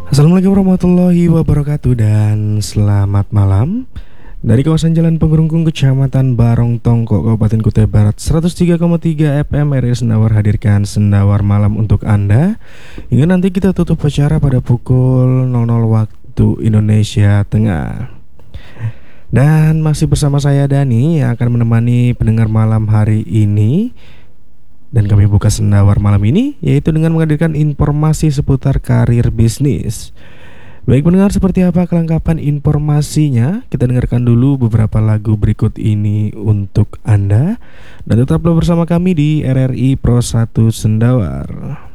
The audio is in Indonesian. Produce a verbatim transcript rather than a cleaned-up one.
Assalamualaikum warahmatullahi wabarakatuh dan selamat malam. Dari kawasan Jalan Pengurungkung, Kecamatan Barong Tongko, Kabupaten Kutai Barat, seratus tiga koma tiga F M R R I Sendawar hadirkan Sendawar Malam untuk Anda. Hingga nanti kita tutup acara pada pukul nol nol waktu Indonesia Tengah. Dan masih bersama saya Dani yang akan menemani pendengar malam hari ini. Dan kami buka Sendawar malam ini yaitu dengan menghadirkan informasi seputar karir bisnis. Baik pendengar, seperti apa kelengkapan informasinya? Kita dengarkan dulu beberapa lagu berikut ini untuk Anda. Dan tetaplah bersama kami di R R I Pro satu Sendawar.